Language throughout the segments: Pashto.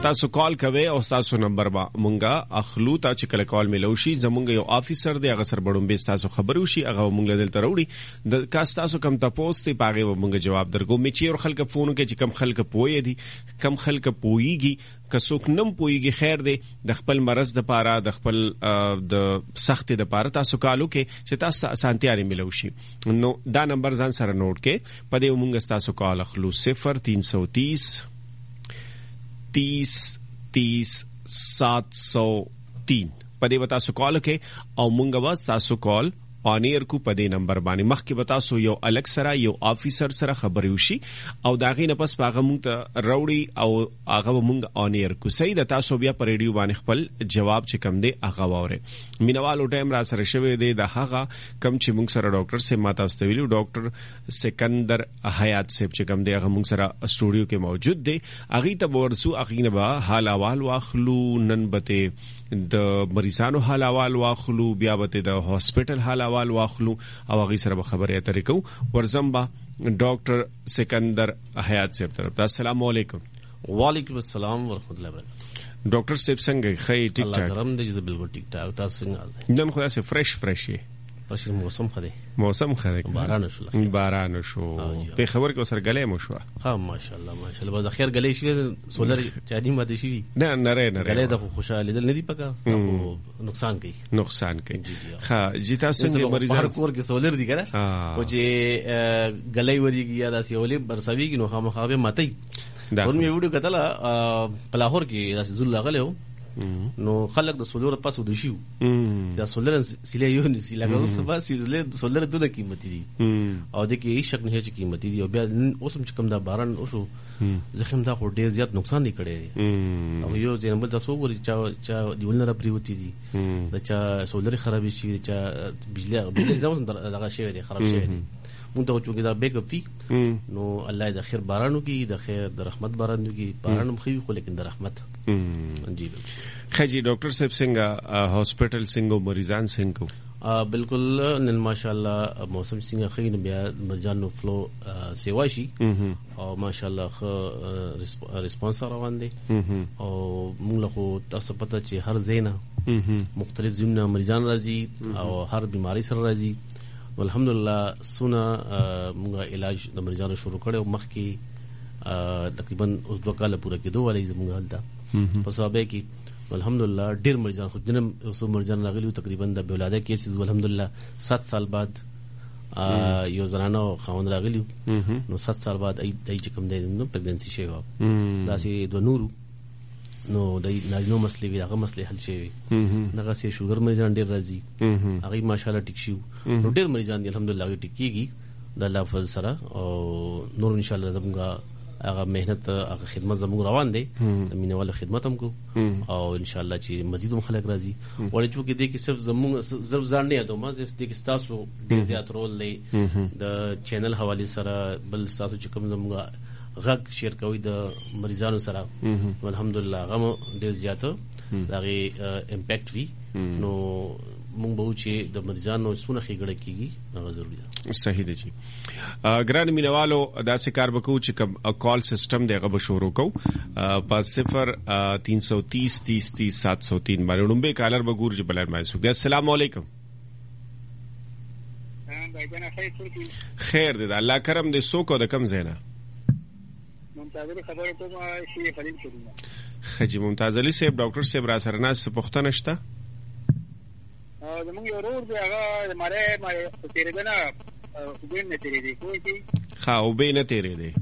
تاسو کال کوي او تاسو نمبر با مونږه اخلو تا چې کله کال ملوشي زمونږ یو افیسر دی هغه سر بډوم به تاسو خبرو شي هغه مونږ دلته راوړي د کاس تاسو کم تاسو ته پاغه مونږ جواب درکو می چې ور خلک فون کوي چې کم خلک پوي دي کم خلک پويږي کڅوک نم پويږي خیر دی د خپل مرز د پاره د خپل د سخت د پاره تاسو کالو کې چې تاسو اسانتیا لري ملوشي نو دا نمبر ځان سره نوٹ کې پدې مونږ تاسو کال اخلو 0330 30 703 پدې وتا سو کال کې او مونږ واس تاسو کال آن ایر کو پدې نمبر باندې مخکې وتا سو یو الګ سره یو افیسر سره خبري وشي او داغې نه پس پاغه مونږ ته راوړي او هغه مونږ آن ایر کو صحیح د تاسو بیا پر ریډیو باندې خپل جواب چې کم دی هغه واره مینوالو ټایم را سره شوی دی د هغه کم چې مونږ سره ډاکټر سه ماته استویلو ډاکټر سکندر حیات صاحب چې کم دی هغه مونږ سره سټوډیو کې موجود دی هغه ته ورسو هغه نه به حال احوال واخلو نن بته د مریضانو حال احوال واخلو بیا بته د هاسپټل حال واخلو او هغه سره خبرې اترې کو ورزم با ډاکټر سکندر حیات صاحب طرف السلام علیکم. وعلیکم السلام ورحمۃ اللہ وبرکاتہ. ډاکټر صاحب څنګه خی ټیک ټاک؟ الله کرم دې بالکل ټیک ټاک. تاسو څنګه؟ نن خو تاسو فرش پرشي موسم خدي باران شو په خبر کې سر غلې مو شو. ها ماشاءالله به خیر غلې شي سولر چادي ماده شي نه غلې د خوشاله دل نه دی پکا نقصان کوي. ها جیتا څنګه مریض هر کور کې سولر دی کنه او چې غلې وریږي یا داسې ولې برسوي کې نو خامخابه ماتي. ورن می ویډیو کتل پلاهور کې داسې زول غلې نو خلک د سولر پاسو د شیو دا سولر سیله یو نسی لکه اوس په سولر دونه قیمتي دي او د کې هیڅ شک نشي چې قیمتي دي او بیا اوس هم چې کوم دا باران اوسو زخم دا خو ډیر زیات نقصان دی کړی او یو ځین بل تاسو ګوري چې دی ولنه پریوتی دي دا چې سولر خراب شي چې بجلی زموږ دغه شی دی خراب شي مونږ ته چې دا بیک اپ وی نو الله د خیر بارانو کې د خیر د رحمت بارانو کې باران مخوي خو لیکن د رحمت جی خجی ډاکټر صاحب څنګه هاسپټل څنګه مریضان څنګه؟ بالکل نن ماشاءالله موسم څنګه خین بیا مریضانو فلو سیوا شي او ماشاءالله خ ریسپانس روان دي او موږ له تاسو پته چې هر زینه مختلف زمونه مریضان راځي او هر بیماری سره راځي. الحمدلله سونه موږ علاج د مریضانو شروع کړو مخکې تقریبا اوس 2 کال پوره کېدو ولې زموږ حالت په صحابه کې الحمدلله ډیر مریضان خو جنم اوس مریضان راغلي تقریبا د بولاده کیسز الحمدلله 7 سال بعد یو زنانه خاوند راغلی نو 7 سال بعد ای چې کوم دی نو پریګننسي شوی دا سي د نورو نو د نارینو مسلې وی هغه مسلې حل شوی دغه سي شوګر مریضان ډیر راځي هغه ماشاءالله ټیک شو نو ډیر مریضان دي الحمدلله هغه ټیکيږي د الله فضل سره او نور ان شاء الله زموږ هغه مهنت هغه خدمت زموږ روان دي مینوال خدمت هم کو او ان شاء الله چې مزید هم خلک راځي ولې چې دې کې صرف زموږ ضرب ځان نه یادو ما دې کې تاسو ډیر زیات رول دی د چینل حواله سره بل تاسو چې کوم زموږ غږ شیر کوي د مریضانو سره الحمدلله هغه ډیر زیات دغه امپیکټ وی نو مونږ به چې د مریضانو سونه خېګړه کیږي هغه ضروري ده. صحیح دی جی. ګران مینوالو دا سکار بکو چې کوم کال سیستم دی هغه شروع کو په 0330 30 703 باندې نومبه کالر بګور چې بلای ما سو. السلام علیکم. خیر دی الله کرم دې سو کو د کم زینا خبره کوم شي خلیل کړی. خجی ممتاز علي صاحب ډاکټر صاحب را سره ناس پښتنه شته زموږ یو ورور دی هغه ماره تیرې نه وبین نه تیرې دی کوی کی ها وبین نه تیرې دی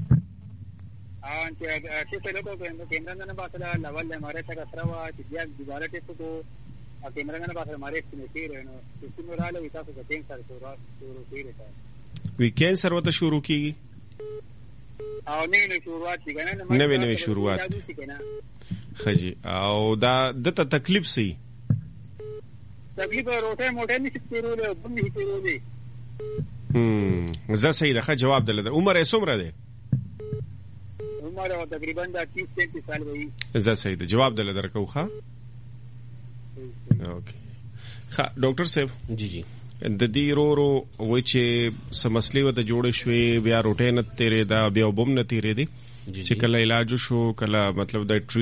چې څه له کوم کیمرا نه باسه لاول ماره تا سره وا چې بیا دوباره ټیپ کو کیمرا نه باسه ماره کې تیرې نو چې نو رااله وي تاسو ته کینسر شروع کیږي وی کینسر وته شروع کیږي او نوې شروعات خجی او دا دته تکلیف سي تکلیف روټه موټه نشي تیرولې بم نشي تیرولې زه صحیح ده جواب دلته عمر یې څومره ده عمر تقریبا 30-33 سال وي زه صحیح ده جواب دلته درکو ښا اوکې ښا ډاکټر صاحب جی د دې رورو وای چې سمسلې وته جوړ شوې بیا روټه نه تیرې دا بیا وبم نه تیرې دي چې کله علاج شو کله مطلب د